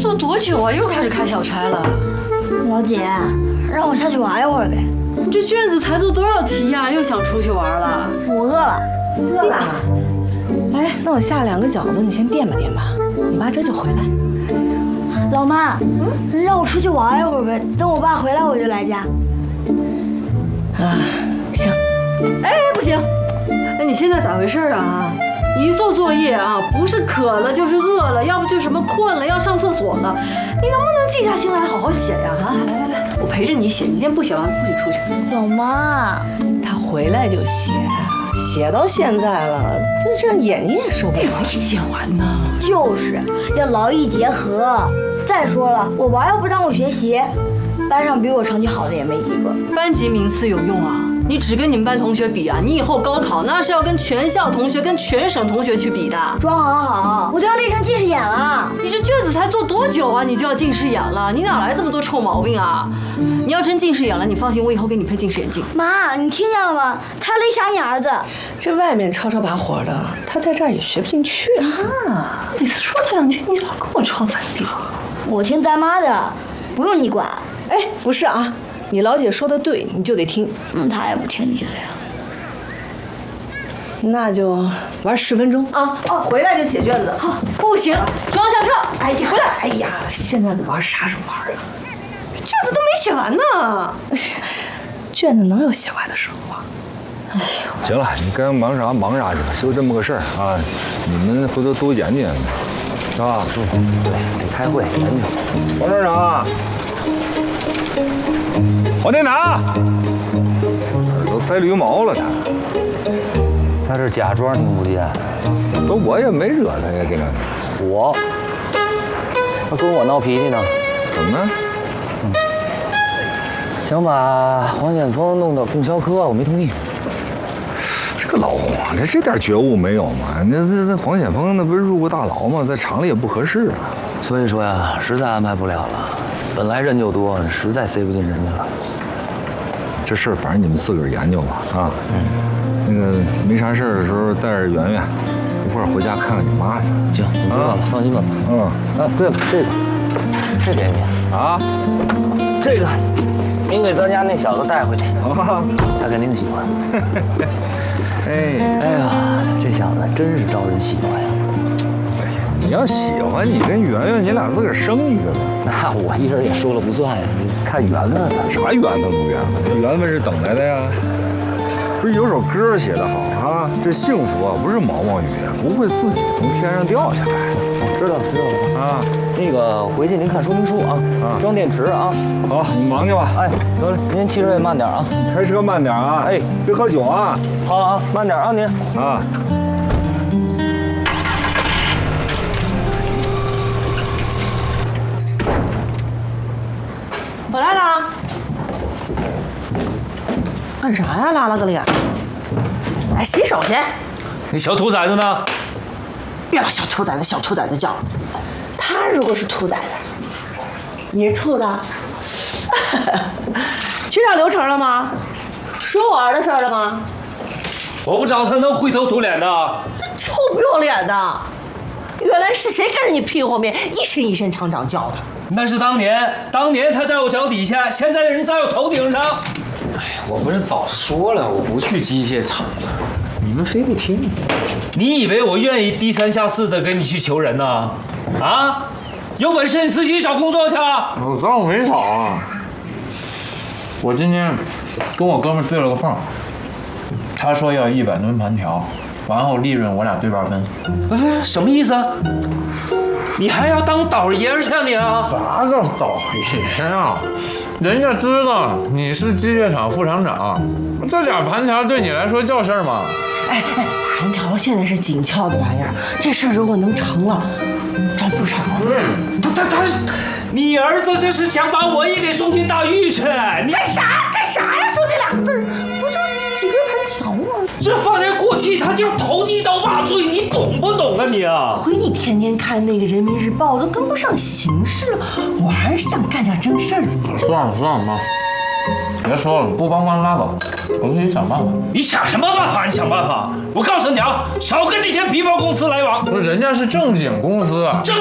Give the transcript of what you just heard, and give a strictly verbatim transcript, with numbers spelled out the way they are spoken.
做多久啊？又开始开小差了。 老姐，让我下去玩一会儿呗。 你这卷子才做多少题呀、啊？又想出去玩了？ 我饿了。 饿了。哎，那我下两个饺子，你先垫吧垫吧，你爸这就回来。 老妈，嗯，让我出去玩一会儿呗，等我爸回来我就来家。 啊，行。 哎，不行。哎，你现在咋回事啊？一做作业啊，不是渴了就是饿了，要不就什么困了要上厕所了。你能不能静下心来好好写呀？啊，来来来，我陪着你写，你今天不写完不许出去。 老妈， 他回来就写，写到现在了，这这眼睛也受不了。 没写完呢。 就是要劳逸结合。再说了，我玩又不耽误学习，班上比我成绩好的也没几个。 班级名次有用啊？你只跟你们班同学比啊？你以后高考那是要跟全校同学、跟全省同学去比的。 装好好，我都要练成近视眼了。 你这卷子才做多久啊？你就要近视眼了？你哪来这么多臭毛病啊？你要真近视眼了，你放心，我以后给你配近视眼镜。 妈，你听见了吗？他没想你儿子。 这外面吵吵把火的，他在这儿也学不进去啊。每次说他两句，你老跟我唱反调。 我听咱妈的，不用你管。 哎，不是啊。你老姐说的对，你就得听。 嗯，她也不听你的呀。 那就玩十分钟啊！哦，回来就写卷子。 好，不行，装下车。 哎呀，回来！哎呀，现在玩啥时候玩啊？ 卷子都没写完呢。 卷子能有写完的时候啊？ 哎呦，行了，你该忙啥忙啥去吧，就这么个事儿啊。你们回头多研究研究，是吧？ 对，得开会研究。 王站长。黄店长，耳朵塞驴毛了他。 他是假装听不见。 不，我也没惹他呀，这两天。 我，他跟我闹脾气呢。 怎么呢？ 嗯，想把黄显峰弄到供销科，我没同意。 这个老黄，这这点觉悟没有吗？那那那黄显峰那不是入过大牢吗？在厂里也不合适啊。 所以说呀，实在安排不了了。本来人就多，实在塞不进人去了。 这事儿反正你们自个儿研究吧，啊，嗯，那个没啥事儿的时候带着圆圆，一块儿回家看看你妈去。 行，我知道了，放心吧。 嗯， 啊，对了，这个，这给你啊， 这个，您给咱家那小子带回去，啊，他肯定喜欢。 哎， 哎呀，这小子真是招人喜欢呀。 你要喜欢，你跟圆圆，你俩自个儿生一个呗。 那我一人也说了不算呀，你看缘分。 啥缘分不缘分？缘分是等来的呀。不是有首歌写得好啊，这幸福啊不是毛毛雨，不会自己从天上掉下来。 哦，知道了知道了啊。 那个回去您看说明书啊，啊，装电池啊。 好，你忙去吧。 哎，得了，您骑车也慢点啊， 开车慢点啊。 哎， 别喝酒啊。 好啊，慢点啊您。 啊。 我来了，干啥呀？拉拉个脸。哎，洗手去。 那小兔崽子呢？ 别老小兔崽子、小兔崽子叫。他如果是兔崽子，你是兔子。去找流程了吗？说我儿的事儿了吗？ 我不知道他能灰头土脸的。 臭不要脸的！原来是谁跟着你屁股后面一声一声长长叫的？ 那是当年，当年他在我脚底下，现在人在我头顶上。 哎呀，我不是早说了，我不去机械厂了，你们非不听。 你以为我愿意低三下四的跟你去求人呢？啊，有本事你自己找工作去。 我早我没找啊，我今天跟我哥们对了个缝，他说要一百吨盘条，完后利润我俩对半分。 不是什么意思？你还要当倒爷儿去啊你啊？ 啥叫倒爷呀？人家知道你是机械厂副厂长，这点盘条对你来说叫事儿吗？ 哎哎，盘条现在是紧俏的玩意儿，这事儿如果能成了，赚不少。 嗯， 他他他，你儿子这是想把我也给送进大狱去？你干啥干啥呀？说那两个字儿，不就几根盘条吗？ 这放眼过去，他就投机倒把罪，你懂不懂啊你啊？ 亏你天天看那个人民日报，都跟不上形势了。我还是想干点正事儿。 算了算了妈，别说了，不帮忙拉倒，我自己想办法。 你想什么办法？你想办法！我告诉你啊，少跟那些皮包公司来往。 不是，人家是正经公司啊。 正